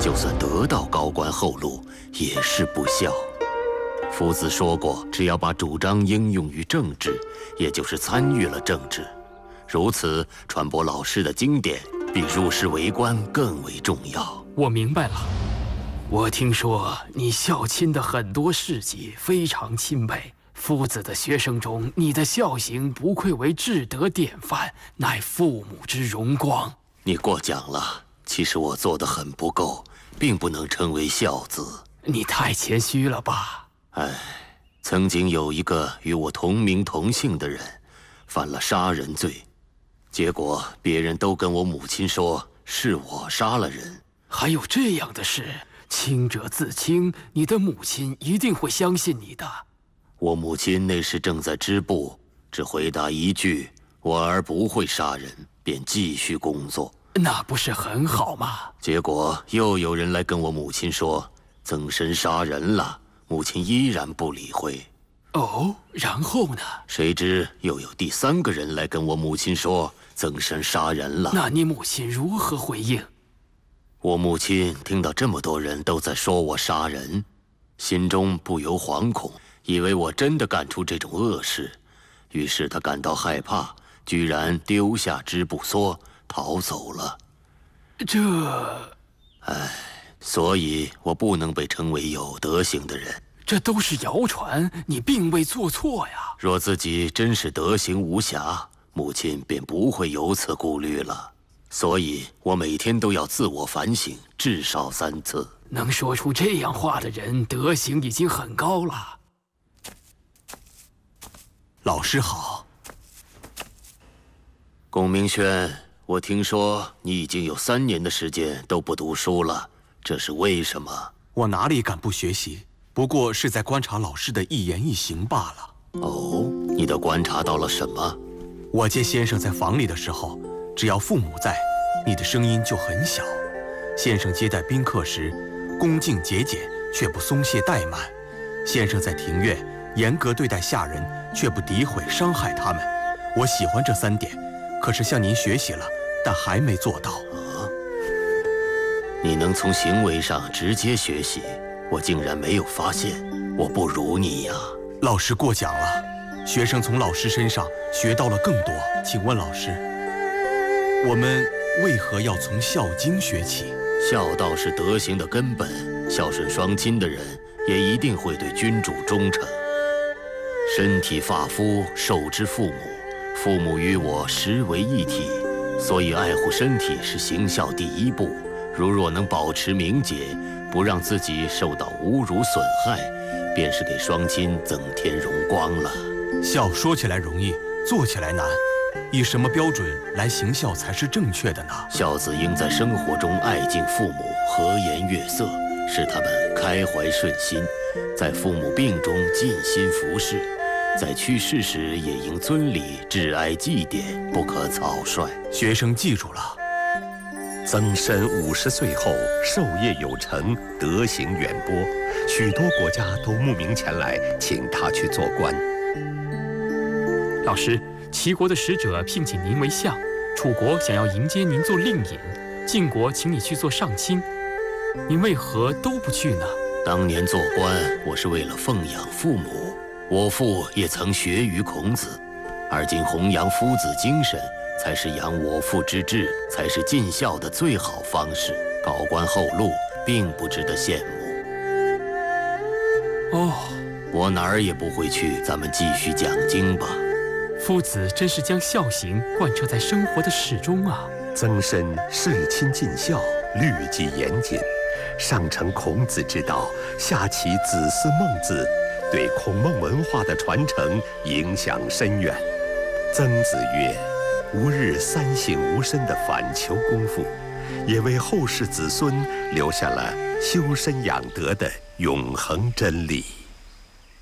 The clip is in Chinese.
就算得到高官厚禄，也是不孝。夫子说过，只要把主张应用于政治，也就是参与了政治，如此传播老师的经典，比入仕为官更为重要。 我明白了。我听说你孝亲的很多事迹非常钦佩。夫子的学生中，你的孝行不愧为至德典范，乃父母之荣光。 你过奖了，其实我做得很不够，并不能称为孝子。 你太谦虚了吧？ 哎，曾经有一个与我同名同姓的人，犯了杀人罪，结果别人都跟我母亲说是我杀了人。 还有这样的事？清者自清，你的母亲一定会相信你的。 我母亲那时正在织布，只回答一句“我儿不会杀人”，便继续工作。 那不是很好吗？ 结果又有人来跟我母亲说曾参杀人了，母亲依然不理会。 哦，然后呢？ 谁知又有第3个人来跟我母亲说曾参杀人了。 那你母亲如何回应？ 我母亲听到这么多人都在说我杀人，心中不由惶恐，以为我真的干出这种恶事，于是她感到害怕，居然丢下织布梭逃走了。所以我不能被称为有德行的人。 这都是谣传，你并未做错呀。 若自己真是德行无瑕，母亲便不会有此顾虑了。所以我每天都要自我反省，至少3次。 能说出这样话的人，德行已经很高了。 老师好。 龚明轩，我听说你已经有3年的时间都不读书了，这是为什么？ 我哪里敢不学习？不过是在观察老师的一言一行罢了。 哦，你都观察到了什么？ 我接先生在房里的时候，只要父母在，你的声音就很小。先生接待宾客时，恭敬节俭，却不松懈怠慢。先生在庭院严格对待下人，却不诋毁伤害他们。我喜欢这3点，可是向您学习了，但还没做到。 你能从行为上直接学习，我竟然没有发现，我不如你呀。 老师过奖了，学生从老师身上学到了更多。请问老师，我们为何要从《孝经》学起？ 孝道是德行的根本，孝顺双亲的人也一定会对君主忠诚。身体发肤受之父母，父母与我实为一体，所以爱护身体是行孝第1步。如若能保持名节，不让自己受到侮辱损害，便是给双亲增添荣光了。 孝说起来容易，做起来难。以什么标准来行孝才是正确的呢？ 孝子应在生活中爱敬父母，和颜悦色，使他们开怀顺心，在父母病中尽心服侍，在去世时也应尊礼致哀祭奠，不可草率。 学生记住了。 曾参50岁后授业有成，德行远播，许多国家都慕名前来，请他去做官。 老师，齐国的使者聘请您为相，楚国想要迎接您做令尹，晋国请你去做上卿，您为何都不去呢？ 当年做官，我是为了奉养父母，我父也曾学于孔子，而今弘扬夫子精神，才是养我父之志，才是尽孝的最好方式。高官厚禄并不值得羡慕。 哦， 我哪儿也不会去，咱们继续讲经吧。 夫子真是将孝行贯彻在生活的始终啊！ 曾参事亲尽孝，律纪严谨，上承孔子之道，下启子思孟子，对孔孟文化的传承影响深远。曾子曰：“吾日3省吾身”的反求功夫，也为后世子孙留下了修身养德的永恒真理。